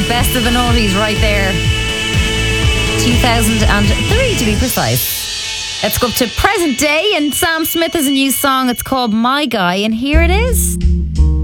Best of the Noughties right there. 2003 to be precise. Let's go up to present day, and Sam Smith has a new song. It's called My Guy, and here it is.